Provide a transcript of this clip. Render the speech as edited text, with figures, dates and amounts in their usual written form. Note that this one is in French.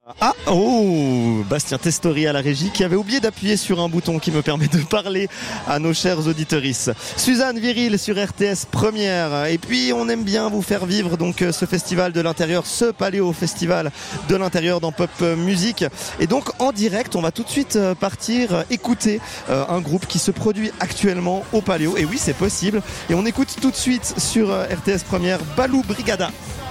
Bastien Testori à la régie qui avait oublié d'appuyer sur un bouton qui me permet de parler à nos chers auditorices. Suzanne Viril sur RTS Première. Et puis on aime bien vous faire vivre donc ce festival de l'intérieur, ce Paléo Festival de l'intérieur dans Pop Musique. Et donc en direct, on va tout de suite partir écouter un groupe qui se produit actuellement au Paléo. Et oui, c'est possible. Et on écoute tout de suite sur RTS Première Balou Brigada.